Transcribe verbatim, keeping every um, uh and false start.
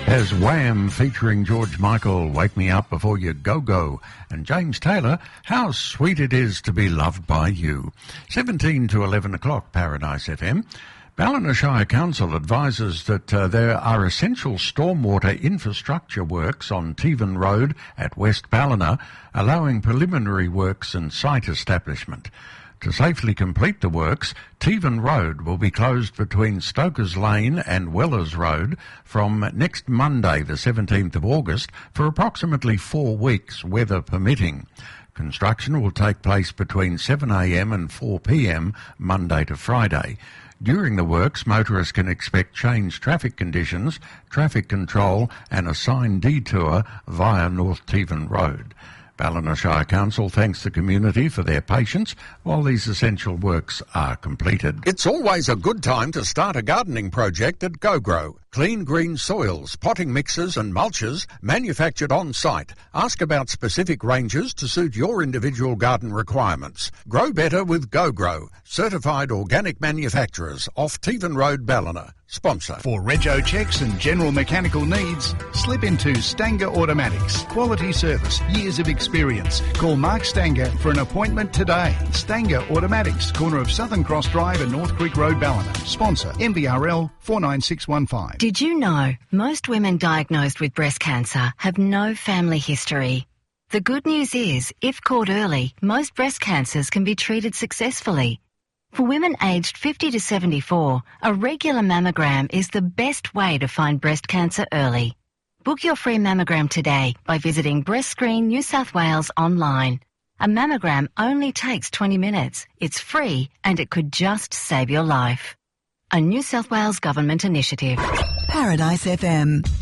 As Wham featuring George Michael, Wake Me Up Before You Go Go, and James Taylor, How Sweet It Is to Be Loved by You. seventeen to eleven o'clock, Paradise F M. Ballina Shire Council advises that uh, there are essential stormwater infrastructure works on Tevan Road at West Ballina, allowing preliminary works and site establishment. To safely complete the works, Tevan Road will be closed between Stokers Lane and Wellers Road from next Monday, the seventeenth of August, for approximately four weeks, weather permitting. Construction will take place between seven a m and four p m Monday to Friday. During the works, motorists can expect changed traffic conditions, traffic control and a signed detour via North Tevan Road. Ballina Shire Council thanks the community for their patience while these essential works are completed. It's always a good time to start a gardening project at GoGrow. Clean green soils, potting mixes and mulches manufactured on site. Ask about specific ranges to suit your individual garden requirements. Grow better with GoGrow, certified organic manufacturers off Tevan Road, Ballina. Sponsor. For rego checks and general mechanical needs, slip into Stanger Automatics. Quality service, years of experience. Call Mark Stanger for an appointment today. Stanger Automatics, corner of Southern Cross Drive and North Creek Road, Ballina. Sponsor, M B R L four nine six one five. Did you know most women diagnosed with breast cancer have no family history? The good news is, if caught early, most breast cancers can be treated successfully. For women aged fifty to seventy-four, a regular mammogram is the best way to find breast cancer early. Book your free mammogram today by visiting Breast Screen New South Wales online. A mammogram only takes twenty minutes. It's free and it could just save your life. A New South Wales Government initiative. Paradise F M.